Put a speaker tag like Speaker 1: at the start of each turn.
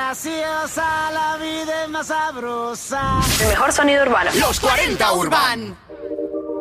Speaker 1: graciosa, la vida es más sabrosa.
Speaker 2: El mejor sonido urbano.
Speaker 3: Los 40 Urban.